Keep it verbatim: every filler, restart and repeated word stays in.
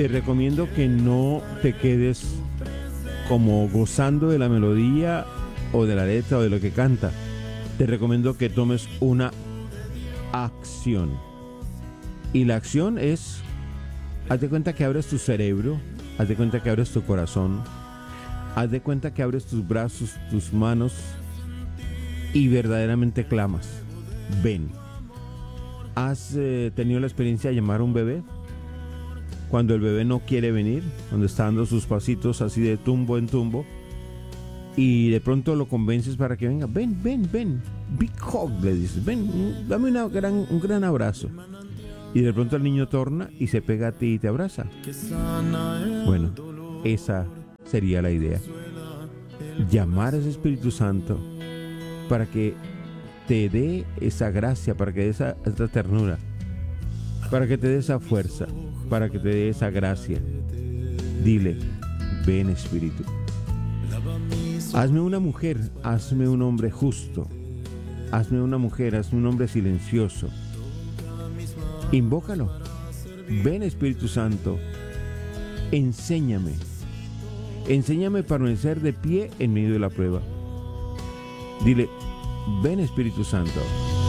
te recomiendo que no te quedes como gozando de la melodía o de la letra o de lo que canta. Te recomiendo que tomes una acción. Y la acción es, haz de cuenta que abres tu cerebro, haz de cuenta que abres tu corazón, haz de cuenta que abres tus brazos, tus manos y verdaderamente clamas. Ven. ¿Has eh, tenido la experiencia de llamar a un bebé? Cuando el bebé no quiere venir, cuando está dando sus pasitos así de tumbo en tumbo, y de pronto lo convences para que venga. Ven, ven, ven. Big hug, le dices. Ven, dame una gran, un gran abrazo. Y de pronto el niño torna y se pega a ti y te abraza. Bueno, esa sería la idea. Llamar a ese Espíritu Santo para que te dé esa gracia, para que dé esa, esa ternura, para que te dé esa fuerza, para que te dé esa gracia. Dile, ven Espíritu. Hazme una mujer, hazme un hombre justo. Hazme una mujer, hazme un hombre silencioso. Invócalo. Ven Espíritu Santo. Enséñame. Enséñame a permanecer de pie en medio de la prueba. Dile, ven Espíritu Santo.